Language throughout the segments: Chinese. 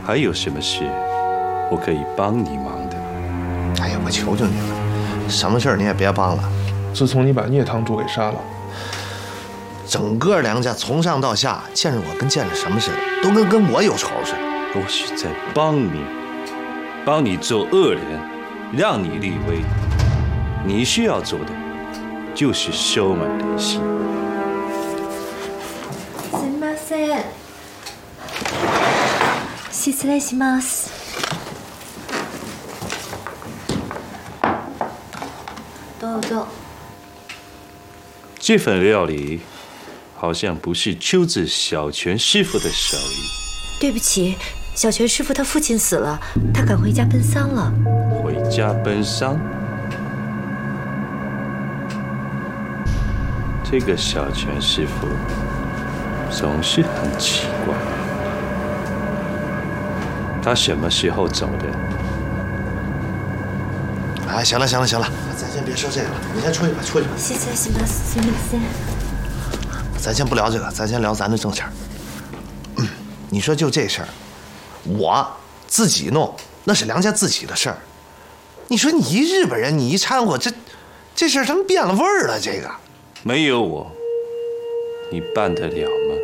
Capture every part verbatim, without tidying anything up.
还有什么事我可以帮你忙的？ 哎呀，我求求你了，什么事儿你也别帮了。 自从你把聂堂主给杀了， 整个梁家从上到下，见着我跟见着什么似的，都跟跟我有仇似的。 我是在帮你，帮你做恶人，让你立威。你需要做的就是收买人心。 すみません。失礼します。どうぞ。 这份料理好像不是出自小泉师傅的手艺。 对不起，小泉师傅他父亲死了，他赶回家奔丧了。 回家奔丧？这个小泉师傅总是很奇怪。他什么时候走的？ 哎，行了行了行了，咱先别说这个了，你先出去吧，出去吧。 失礼します。すみません。 咱先不聊这个，咱先聊咱的正事儿。嗯，你说就这事儿，我自己弄，那是梁家自己的事儿。你说你一日本人，你一掺和，这这事儿怎么变了味儿了？这个没有我，你办得了吗？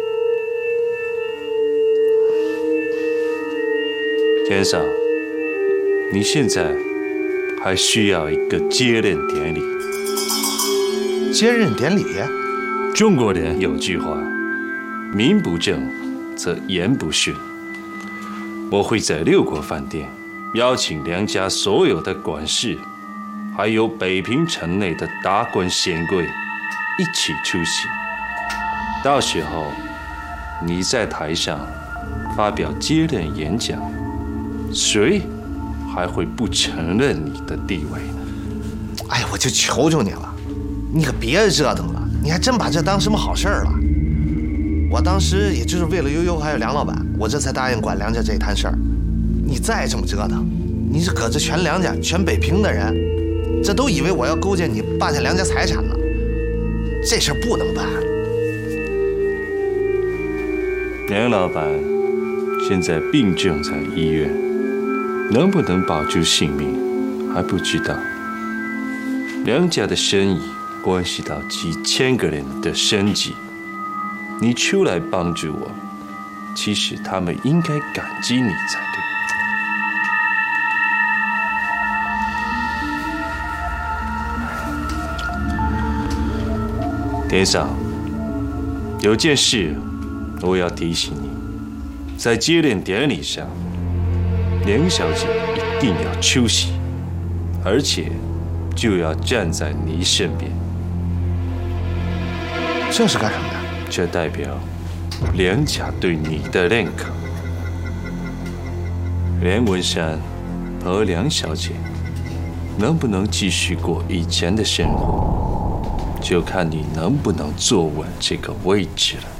天上，你现在还需要一个接任典礼。 接任典礼？ 中国人有句话，名不正则言不顺。我会在六国饭店邀请梁家所有的管事，还有北平城内的达官显贵一起出席。到时候你在台上发表接任演讲，谁还会不承认你的地位呢？ 哎呀，我就求求你了，你可别折腾了，你还真把这当什么好事儿了。我当时也就是为了悠悠还有梁老板，我这才答应管梁家这一摊事儿。你再这么折腾，你是搁着全梁家、全北平的人，这都以为我要勾结你霸占梁家财产呢。这事儿不能办。 梁老板现在病重在医院，能不能保住性命还不知道。梁家的生意关系到几千个人的生计，你出来帮助我，其实他们应该感激你才对。天上，有件事我要提醒你，在接任典礼上，梁小姐一定要出席，而且就要站在你身边。 这是干什么的？ 这代表梁家对你的认可。梁文山和梁小姐能不能继续过以前的生活，就看你能不能坐稳这个位置了。